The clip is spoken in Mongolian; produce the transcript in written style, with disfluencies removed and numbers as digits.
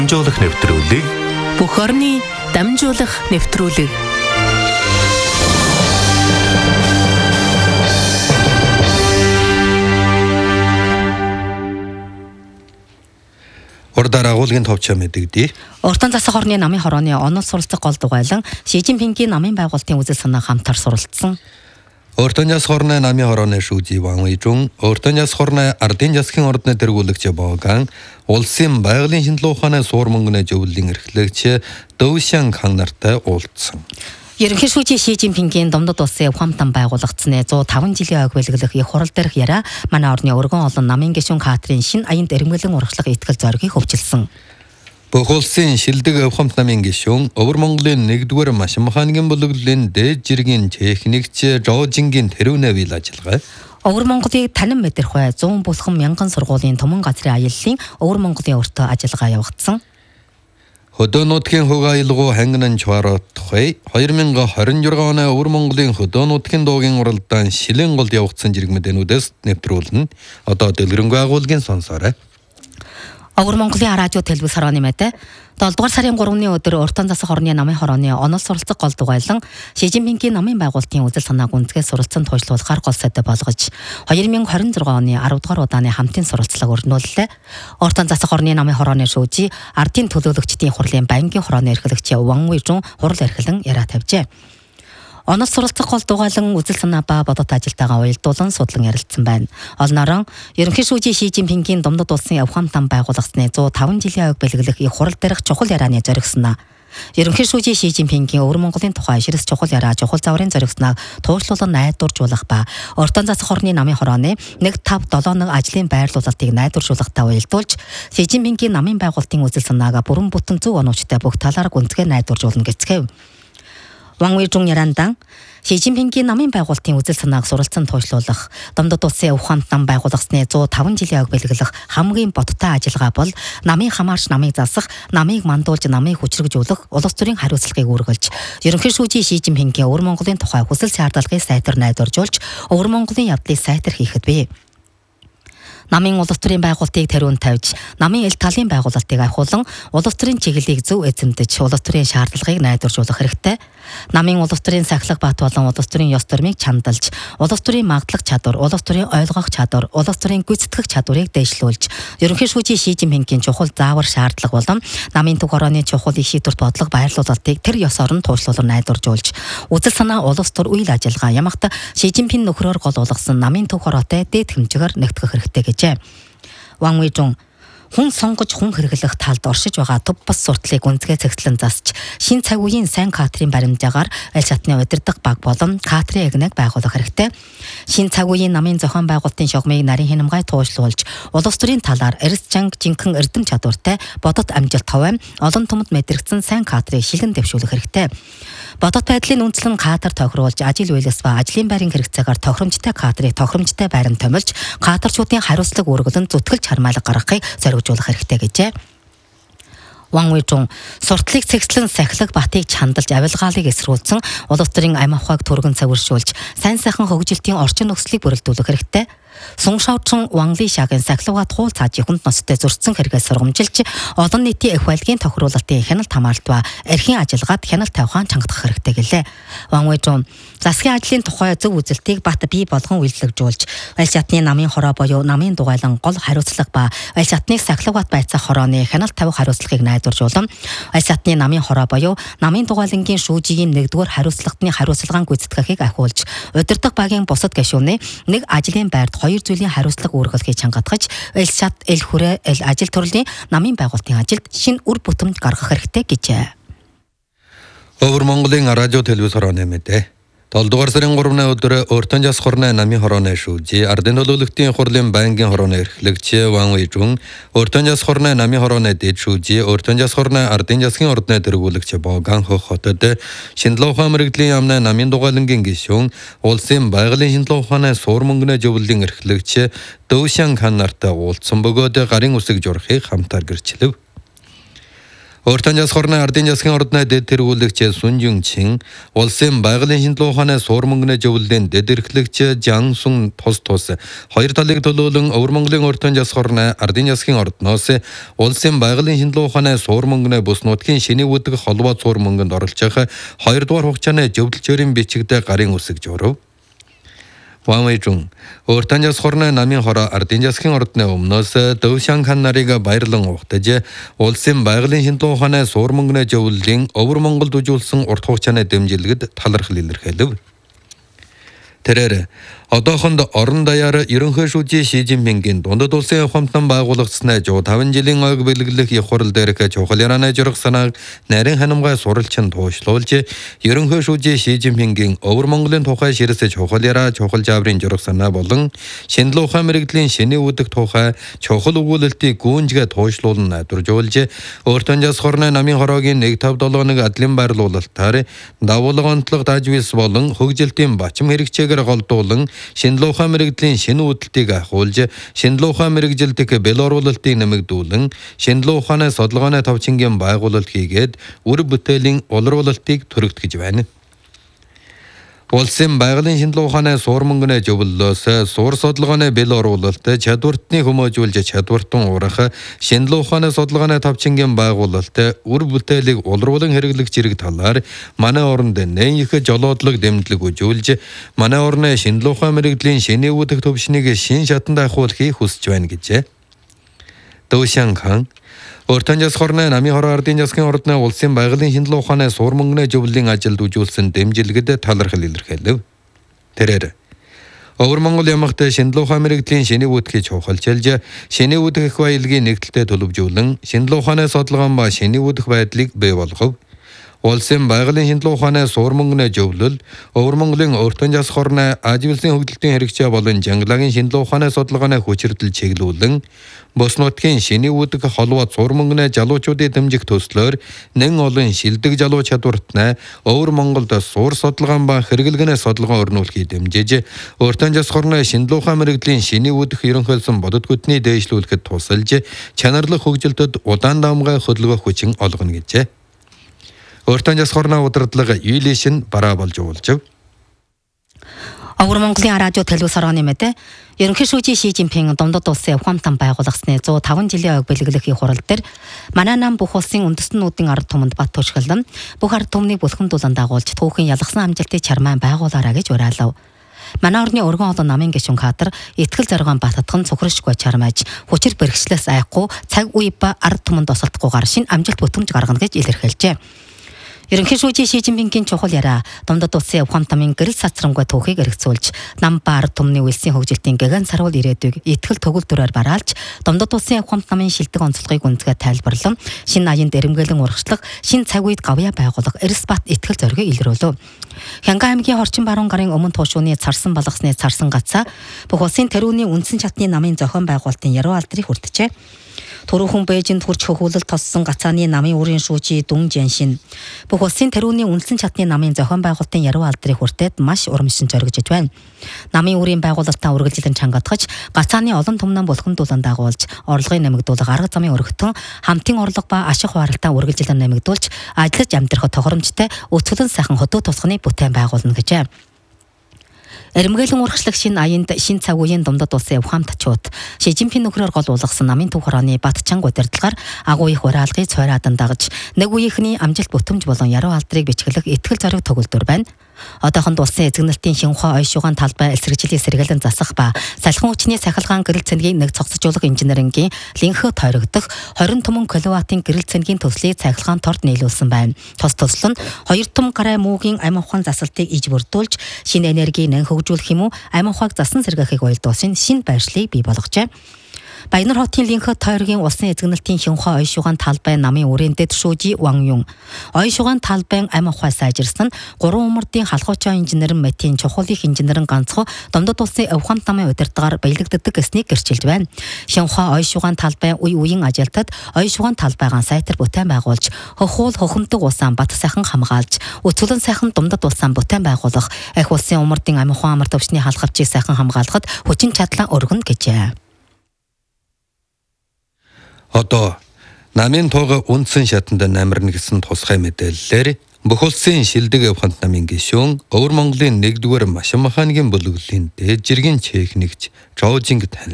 дамжуулах нэвтрүүлэг бүх орны дамжуулах нэвтрүүлэг. Урдаар агуулгын товчоо мэдэгдээ. Уртан засаг орны намын хорооны онол суралцах гол дугуйлан Ши Цзиньпингийн намын байгуулалтын үзэл санаа хамтар суралцсан. Уртан засаг орны намын хорооны шүүжи Ван Уйжун, уртан засаг орны ардын засгийн ордны тэргүүлэгч Боган, улсын байгалийн шинжилгээ ухааны суур мөнгөний зөвлөлийн эрхлэгч Дөүшэн Кан нартай уулзсан. Ерөнхий шүүжи Ши Цзиньпингийн Домдод улсын ухаамтан байгуулагдсан 105 жилийн ойг бэлгэлэх их хурал дээрх яриа манай орны өргөн олон намын гишүүн Катрин шин аянд эрмгэлэн урагшлах итгэл зоригийг хөгжилсөн. Бүх улсын шилдэг ухаамт намын гишүүн Өвөр Монголын 1-р машин механикийн бүлэглэлийн дээд жиргийн техникч Жожингийн тэрүүнээ биел ажиллагаа. Өвөр Монголыг танин мэдэрх бай 100 булхан мянган сургуулийн түмэн газрын аяллалын Өвөр Монголын өртөө ажиллагаа явагдсан. Хөдөөнүүдийн хөг аялгуу ханган чварот тухай 2026 оны Өвөр Монголын хөдөөнүүдийн дуугийн уралдаан шилэн голд явагдсан жирэг мэдээнүүдээс нэвтрүүлнэ. Одоо дэлгэрэнгүй агуулгын сонсоорой. Өвөр Монголын радио телевиз хорооны мэдээ 7 дугаар сарын 3-ны өдөр уртан засаг орны намын хорооны онол суралцах гол дугуйлан Ши Цзиньпингийн намын байгуулалтын үзэл санааг үндэсгээ суралцсан туйлшруулахаар гол сайдаа болгож 2026 оны 10 дугаар удааны хамтын суралцлага өрнүүллээ. Уртан засаг орны намын хорооны шүүжи ардын төлөөлөгчдийн хурлын банкгийн хорооны эрхлэгч Ван Уйжун хурал эрхлэн яриа тавьжээ. Онол суралцах гол дугуйлан үзэл санаа ба бодот ажилтайгаа уялдуулан судлан ярилцсан байна. Олноорон ерөнхий шүүжи Ши Цзиньпингийн Домдод улсын ухаамтан байгуулагдсны 105 жилийн ойг бэлгэлэх их хурал дээрх чухал ярианы зоригснаа ерөнхий шүүжи Ши Цзиньпингийн Өвөр Монголын тухай ширс чухал яриа чухал заврын зоригснаа туйлшруулан найдваржуулах ба уртан засаг орны намын хорооны 1571 ажлын байрлуулалтыг найдваржуулахтай уялдуулж Ши Цзиньпингийн намын байгуулалтын үзэл санааг бүрэн бүтэн зөв онуучтай бүх талаар гүнзгий найдваржуулна гэцгээв. Ван Уйжун ярандан Ши Цзиньпингийн намын байгуулалтын үзэл санааг суралцсан туйлшруулах Домдод улсын ухаамтан байгуулагдсны 105 жилийн ойг бэлгэлэх хамгийн бодтой ажиллагаа бол намын хамаарч намыг засах, намыг мандуулж намыг хүчрэгжүүлэх улс төрийн хариуцлагыг үргэлж ерөнхий шүүжи Ши Цзиньпингийн Өвөр Монголын тухай хүсэл шаардлагыг сайтар найдваржуулж Өвөр Монголын явдлыг сайтар хийхэд бий. Намын улс төрийн байгуулалтыг тэрүүн тавьж, намын ил талын байгуулалтыг ахиулан, улс төрийн чиглэлийг зөв эзэмдэж, улс төрийн шаардлагыг найдваржуулах хэрэгтэй. Намын улс төрийн сахилга бат болон улс төрийн ёс төрмийг чамдалж, улс төрийн магадлах чадвар, улс төрийн ойлгох чадвар, улс төрийн гүйцэтгэх чадварыг дэвшлүүлж, ерөнхий шүүжи Ши Цзиньпингийн чухал заавар шаардлага болон намын төв хорооны чухал их шийдвэрт бодлого байрлуулалтыг тэр ёсоор нь туйлшруулан найдваржуулж, үзэл санаа улс төр үйл ажиллагаа ямагт Ши Цзиньпин нөхрөөр гол болгосон намын төв хороотой дээд хэмжээгээр нэгтгэх хэрэгтэй гэж. Ван Уйжун хүн сонгож хүн хэрэглэх талд оршиж байгаа төв бас сурталыг үнцгээ цэгцлэн засч шин цаг үеийн сайн Катрин баримжаагаар аль шатны удирдах баг болон Катрин эгнэг байгуулах хэрэгтэй. Шин цаг үеийн намын зохион байгуулалтын шугамыг нарийн хянамгай туйлшруулж улс төрийн талаар эрс чанга жинхэнэ эрдэм чадвартай бодот амжилт товом олон түмэнд мэдрэгдсэн сайн Катрийг шилэн дэвшүүлэх хэрэгтэй. Бодот байдлын үндэслэн Катар тохируулж ажил үйлс ба ажлын байрын хэрэгцээгээр тохиромжтой Катрыг тохиромжтой байранд томилж Катарчуудын хариуцлага үргэлэн зүтгэл чармайлга гаргахыг зоригжуулах хэрэгтэй гэжээ. Ван Уйжун сурталыг цэгцлэн сахилга батыг чандалж авилгаалыг эсрүүлсэн улс төрийн ам ахуйг түргэн цавиршуулж сайн сайхан хөгжилтийн орчин нөхцөлийг бүрэлдүүлэх хэрэгтэй. Суншаочин Ван Лишагийн сахилгад хуул цаажийн хүнд носттой зөрчсөн хэрэгээ сургамжилж олон нийтийн их байлгийн тохируулалтын хяналт хамааралт ба эрхийн ажиллагаад хяналт тавихаан чангадах хэрэгтэй гэлээ. Ван Уйжун засгийн ажлын тухай зөв үзэлтийг бат бий болгон үйлчлэгжүүлж аль шатны намын хороо буюу намын дугуйлан гол хариуцлага ба аль шатны сахилгад байцаах хорооны хяналт тавих хариуцлагыг найдваржуулан аль шатны намын хороо буюу намын дугуйлангийн шүүжигийн 1-р хариуцлагын хариуцлагаан гүйцэтгэхийг ахиулж удирдах багийн бусад гишүүний нэг ажлын байрт 2 зүйлийн хариуцлага үүргэлхийг чангатгаж аль шат аль хүрээ аль ажил төрлийн намын байгуулалтын ажилд шинэ үр бүтэмж гаргах хэрэгтэй гэжээ. Өвөр Монголын радио телевиз хорооны мэдээ 7 дугаар сарын 3-ны өдөр уртан засаг орны намын хорооны шүүжи ардын төлөөлөгчдийн хурлын банкгийн хорооны эрхлэгч Ван Уйжун уртан засаг орны намын хорооны дэд шүүжи уртан засаг орны ардын засгийн ордны тэргүүлэгч Боган хотод шинжилгээ ухаан мэрэгжлийн яамны намын дугуйлангийн гишүүн улсын байгалийн шинжилгээ ухааны суур мөнгөний зөвлөлийн эрхлэгч Дөүшэн Кан нартай уулзсан бөгөөд гарын үсэг журахыг хамтаар гэрчлэв. Өөртөө jasхорны ардын jasгийн ордны дэд тэргүүлэгч Сун Жунчин, улсын байгалийн шинжилгээ ухааны суур мөнгөний зөвлөлийн дэд эрхлэгч Жан Сун тус хоёр талыг төлөөлөн Өвөр Монголын өөртөө jasхорны ардын jasгийн ордноос улсын байгалийн шинжилгээ ухааны суур мөнгөний бус нутгийн шиний үүдэг холбоо суур мөнгөнд оролцох 2 дугаар хугацааны зөвлөлчөөрийн бичигдээ гарын үсэг журав. Ванвэйжун өөртөө jasхорны намын хороо ардын jasгийн ордны өмнөөс Дэвшан хан нарыг баярлан ухтаж улсын байгалийн шинжилгээ ухааны суур мөнгөний зөвлөлийн Өвөр Монголд үзүүлсэн урт хугацааны дэмжлэгд талархал илэрхийлв. Тэрээр одоохонд орон даяар ерөнхий шүүжийн Ши Жинпингийн дундад улсын ухамтан байгуулагдсны 105 жилийн ойг бэлгэлэх их хурал дээрх чухал ярианы журах санааг нарийн ханамгай суралцсан туушлуулж ерөнхий шүүжийн Ши Жинпингийн Өвөр Монголын тухай ширээс чухал яраа чухал жаврын журах санаа болон шинжилгээ ухаан мэрэгдлийн шиний үүдэг тухай чухал өгүүлэлтийг гүнжгээ туушлуулан найдваржуулж өөртөө jasхорны намын хороогийн 157-ыг адлын байрлуулалтаар давуулга онцлог дажвилс болон хөгжилтийн бачим хэрэгцээгээр голдуулан шинжилгээ ухаан мэрэгдлийн шинэ үүдэлтийг ахуулж шинжилгээ ухаан мэрэгжилтийг белоруулалтыг нэмэгдүүлэн шинжилгээ ухааны судалгааны товчингийн байгуулалт хийгээд үр бүтээлийн улруулалтыг төрөгдгөж байна. Улсын байгалийн шинжилгээ ухааны суур мөнгөний зөвлөлөөс суур судалгааны белоруулалт чадвартны хүмүүжүүлж чадвартан урах шинжилгээ ухааны судалгааны товчингийн байгуулалт үр бүтээлийг улруулан хэрэглэх зэрэг талаар манай оронд нэн их жолоодлого дэмжлэг үзүүлж манай орны шинжилгээ ухаан мэрэгдлийн шиний үүдэг төвшнийг шин шатанд ахиулахыг хүсэж байна гэжээ. Дэвшан хан өөртөө jasхорны намын хороо ардын jasгийн ордны улсын байгалийн шинжилгээ ухааны суур мөнгөний зөвлөлийн ажилд үзүүлсэн дэмжлэгд талархал илэрхийлв. Тэрээр Өвөр Монгол ямагт шинжилгээ ухаан мэрэгдлийн шиний үүдгийг чухалчилж шиний үүдэх их баялагын нэгдэлтэд төлөвжүүлэн шинжилгээ ухааны судалгаан ба шиний үүдэх байдлыг бий болгов. Улсын байгалийн шинжилгээ ухааны суур мөнгөний зөвлөл Өвөр Монголын өөртөө jasхорны аживлсын хөгжилтийн хэрэгцээ болон жангалагын шинжилгээ ухааны судалгааны хүчирдэл чиглүүлэн бус нутгийн шиний үүдэг холбоо суур мөнгөний жалуучуудын дэмжих төслөөр нэн олон шилдэг жалуу чадвартнаа Өвөр Монголд суур судалгаан ба хэрэглэгээний судалгаа өрнүүлэхийг дэмжиж өөртөө jasхорны шинжилгээ ухаан мэрэгдлийн шиний үүдэг ерөнхийлсөн бодит хөтний дээшлүүлэхэд тусалж чанарлах хөгжилтөд удаан давмгай хөдөлгөөх хүчин олгоно гэжээ. Өөртөө jasхорны удирдлага Юлишин бараа болж уулжв. Өвөр Монголын радио телевиз хорооны мэдээ ерөнхий шүүжийн Ши Жинпин дундад улсын ухаамтан байгуулагдсны 105 жилийн ойг бэлгэлэх их хурал дээр манай нам бүх улсын үндэстнүүдийн ард түмэнд бат төшгөлн бүх ард түмнийг бүлхэндүүлэн дагуулж түүхийн ялгсан амжилтыг чармаан байгуулаарай гэж уриалав. Манай орны өргөн олон намын гишүүн кадр итгэл зоригоон баттган цөхрөшгүй чармааж хүчир бэрхшлээс айхгүй цаг үе ба ард түмэнд тусалдахгүйгээр шин амжилт бүтэмж гаргана гэж илэрхийлжээ. Ерөнхий шүүжийн Ши Жинпингийн чухал яраа дундад улсын ухаамтан гэрэл сацрамгүй түүхийг эргэцүүлж нам ба ард түмний үлсийн хөгжилтийн гэгэн сарвал ирээдүйг итгэл төгөлдрөөр бараалж дундад улсын ухаамтан шилдэг онцлогыг үндэсгээ тайлбарлан шинэ аянд эрэмгээлэн урагшлах шинэ цаг үед гавьяа байгуулах эрс бат итгэл зоригийг илрүүлв. Хянга аймгийн Хорчин баруун гарын өмнө туушууны царсан балгасны царсан гацаа бүх улсын тэрүүний үндсэн чатны намын зохион байгуулалтын яруу алдрыг хүртжээ. Туруухан Бээжинд хурж хөхүүлэлт тоссон гацааны намын үрийн шүүжий Дүн Жаншин бүх улсын тэрүүний үндсэн чатны намын зохион байгуулалтын яруу алдрыг хүртээд маш урамшин зоригжиж байна. Намын үрийн байгуулалтаа үргэлжлэн чангатгаж гацааны олон түмнэн булхандуулан дагуулж орлогын нэмэгдүүлэх арга замын өргөтөн хамтын орлого ба ашиг хуаралтаа үргэлжлэн нэмэгдүүлж ажиллаж амьдрахад тохиромжтой өцгөлөн сайхан хөдөө тусганы бүтээн байгуулна гэжээ. Эрэмгээлэн урагшлах шинэ аянд шинэ цаг үеийн дундад улсын ухаамтчууд Ши Жинпин нөхрөөр гол уулгасан намын төв хорооны Батчанг удирдлагаар агуу их уриалгыг цойраадан дагаж нэг үеийнхний амжилт бүтэмж болон яруу алдрыг бичгэлэх итгэл зориг төгөлдөр байна. Одоохонд улсын эзэгнэлтийн шинхүү ойшуугаан талбай эсрэгжлийн сэргэлэн засах ба салхин хүчний сахилгаан гэрэл цэнгийг нэг цогцолжуулах инженерингийн линхэ тойрогдох 20 түмэн киловаттын гэрэл цэнгийн төслийг цахилгаан торд нийлүүлсэн байна. Төсөл нь 2 том гарай муугийн амь ухаан засалтыг иж бүрдүүлж шинэ энергийг нэн хөгжүүлэх юм уу амь ухааг засан сэргээхийг уялдуулсан шинэ байршлыг бий болгожээ. Баянар хотын линхэ тойргийн улсын эзэгнэлтийн шинхүү ойшуугаан талбай намын үрийн дэд шүүжий Ван Юн ойшуугаан талбайн амь ухаан сайжирсан 3 умардын халхуучаа инженерэн Мэтийн чухал их инженерэн ганцхан дундад улсын ухаамт намын удирдлагаар баялагддаг гэснийг гэрчилж байна. Шинхүү ойшуугаан талбай үе үеийн ажилтад ойшуугаан талбайгаан сайтар бүтээн байгуулж хөхүүл хөхөндөг улсаан бат сайхан хамгаалж өцгөлөн сайхан дундад улсаан бүтээн байгуулах их улсын умардын амь ухаан амар төвчний халахвчийг сайхан хамгаалахад хүчин чадлан өргөнө гэжээ. Одоо Намын тууга үндсэн шатанд намирна гэсэн тусгай мэдээллээр бүх улсын шилдэг явханд намын гишүүн Өвөр Монголын 1-р машин механикийн бүлэглэлийн дээд жиргэн техникч Чоужинг танил.